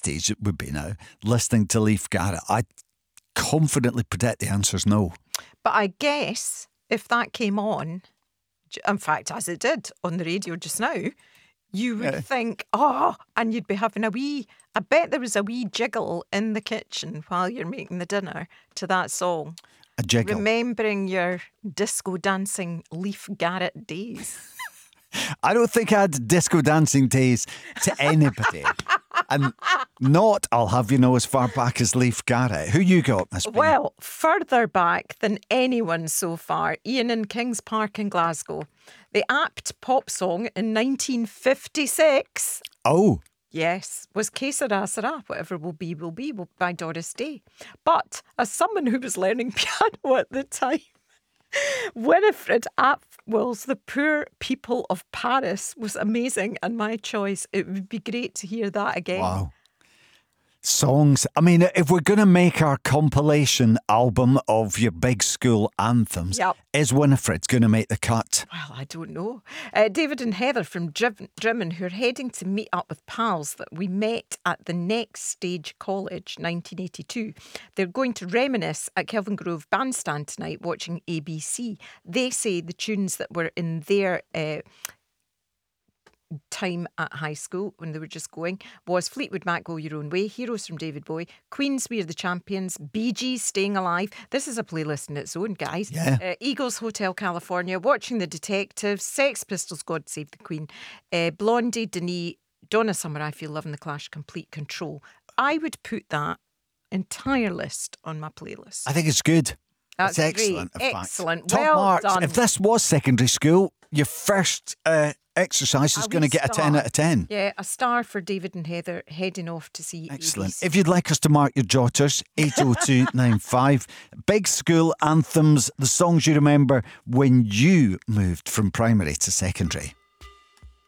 age it would be now, listening to Leif Garrett? I confidently predict the answer's no. But I guess if that came on, in fact, as it did on the radio just now, you would think, and you'd be having I bet there was a wee jiggle in the kitchen while you're making the dinner to that song. A jiggle. Remembering your disco dancing Leif Garrett days. I don't think I had disco dancing days to anybody. And not, I'll have you know, as far back as Leif Garrett. Who you got, Miss P? Well, further back than anyone so far, Ian in Kings Park in Glasgow. The apt pop song in 1956. Oh. Yes, was Que Sera Sera, Whatever Will Be by Doris Day. But as someone who was learning piano at the time, Winifred Atwell's The Poor People of Paris was amazing and my choice. It would be great to hear that again. Wow. Songs. I mean, if we're going to make our compilation album of your big school anthems, is Winifred's going to make the cut? Well, I don't know. David and Heather from Drimmen, who are heading to meet up with pals that we met at the Next Stage College, 1982. They're going to reminisce at Kelvin Grove Bandstand tonight watching ABC. They say the tunes that were in their time at high school when they were just going was Fleetwood Mac, Go Your Own Way, Heroes from David Bowie, Queen's We Are the Champions, Bee Gees, Staying Alive. This is a playlist in its own, guys. Yeah. Eagles, Hotel California, Watching the Detectives, Sex Pistols, God Save the Queen, Blondie, Denis, Donna Summer, I Feel Love and the Clash, Complete Control. I would put that entire list on my playlist. I think it's good. That's it's excellent. Great. Excellent. Top well marks. done. If this was secondary school, your first exercise is going to get a 10 out of 10. Yeah, a star for David and Heather heading off to see Excellent. ABC. If you'd like us to mark your jotters, 80295. Big school anthems, the songs you remember when you moved from primary to secondary.